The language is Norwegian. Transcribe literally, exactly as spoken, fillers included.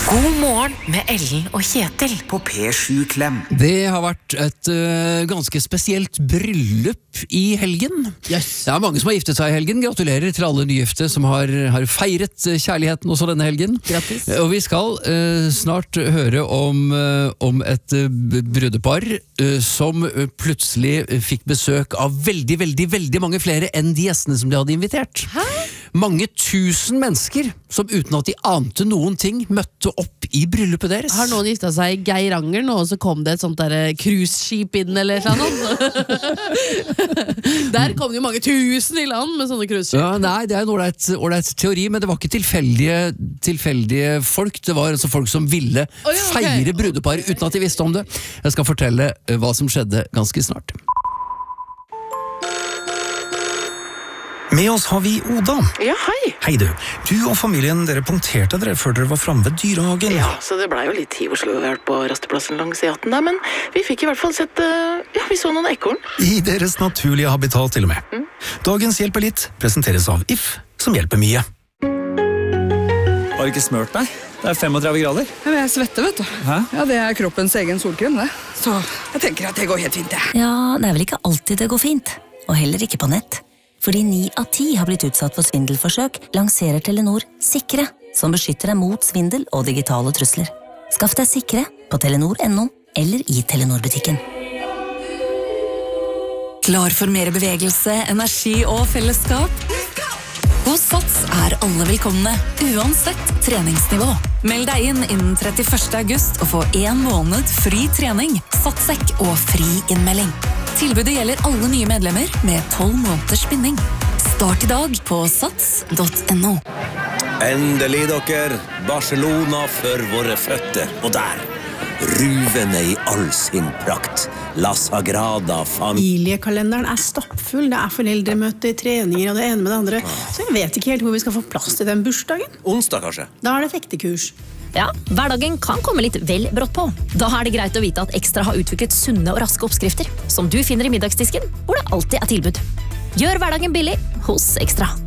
God morgen med Ellen og Kjetil på P sju Klem. Det har vært et uh, ganske spesielt bryllup i helgen. Yes. Det er mange som har giftet seg i helgen. Gratulerer til alle nygifte som har, har feiret kjærligheten også denne helgen. Grattis. Og vi skal uh, snart høre om, uh, om et uh, brudepar uh, som uh, plutselig fikk besøk av veldig, veldig, veldig mange flere enn de gjestene som de hadde invitert. Hæ? Mange tusen mennesker som uten at de ante noen ting møtte opp i bryllupet deres. Har noen gifta seg i Geiranger nå, og så kom det et sånt der cruiseskip inn, eller sånn? Der kom det jo mange tusen i land med sånne cruiseskip. Ja, nei, det er en ålreit ålreit teori, men det var ikke tilfeldige, tilfeldige folk. Det var altså folk som ville oh, ja, okay. feire brudepar uten at de visste om det. Jeg skal fortelle uh, hva som skjedde ganske snart. Med oss har vi Oda. Ja, hei. Hei du. Du og familien, dere punkterte dere før dere var fremme ved dyrehagen. Ja, så det ble jo litt tid hvor vi vært på rasteplassen langs E atten der, men vi fikk i hvert fall sett, uh, ja, vi så noen ekorn. I deres naturlige habitat til og med. Mm. Dagens Hjelper litt presenteres av If, som hjelper mye. Har du ikke smørt deg? Det er femogtredve grader. Ja, men jeg svetter, vet du. Hæ? Ja, det er kroppens egen solkrem, det. Så jeg tenker at det går helt fint, det. Ja, det er vel ikke alltid det går fint. Og heller ikke på nett. Fordi ni av ti har blitt utsatt for svindelforsøk, lanserer Telenor Sikre, som beskytter deg mot svindel og digitale trusler. Skaff deg Sikre på telenor punktum no eller i Telenor-butikken. Klar for mer bevegelse, energi og fellesskap? Hos Sats er alle velkomne, uansett treningsnivå. Meld deg inn innen trettiførste august og få en måned fri trening, satssekk og fri innmelding. Tilbudet gjelder alle nye medlemmer med tolv måneders binding. Start i dag på sats punktum no. Endelig dere, Barcelona for våre føtter. Og der, ruvende i all sin prakt. La Sagrada Familia. Familiekalenderen er stoppfull. Det er foreldremøte, treninger og det ene med det andre. Så jeg vet ikke helt hvor vi skal få plass til den bursdagen. Onsdag kanskje? Da er det fektekurs. Ja, hverdagen kan komme litt vel brått på. Da er det greit å vite at Ekstra har utviklet sunne og raske oppskrifter, som du finner i middagsdisken, hvor det alltid er tilbud. Gjør hverdagen billig hos Ekstra.